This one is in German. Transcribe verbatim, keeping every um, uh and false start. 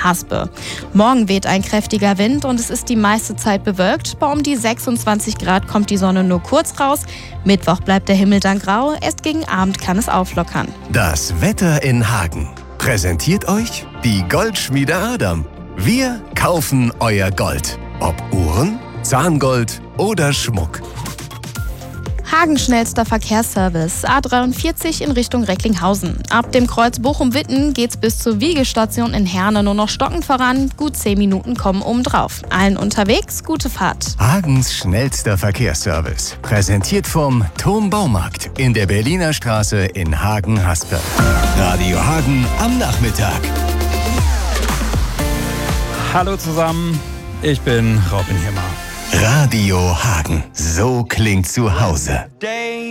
Haspe. Morgen weht ein kräftiger Wind und es ist die meiste Zeit bewölkt. Bei um die sechsundzwanzig Grad kommt die Sonne nur kurz raus. Mittwoch bleibt der Himmel dann grau. Erst gegen Abend kann es auflockern. Das Wetter in Hagen präsentiert euch die Goldschmiede Adam. Wir kaufen euer Gold. Ob Uhren, Zahngold oder Schmuck. Hagen schnellster Verkehrsservice, A dreiundvierzig in Richtung Recklinghausen. Ab dem Kreuz Bochum-Witten geht's bis zur Wiegestation in Herne nur noch stockend voran. Gut zehn Minuten kommen obendrauf. Allen unterwegs, gute Fahrt. Hagens schnellster Verkehrsservice. Präsentiert vom Turm Baumarkt in der Berliner Straße in Hagen-Haspe. Radio Hagen am Nachmittag. Hallo zusammen, ich bin Robin Himmer. Radio Hagen. So klingt zu Hause.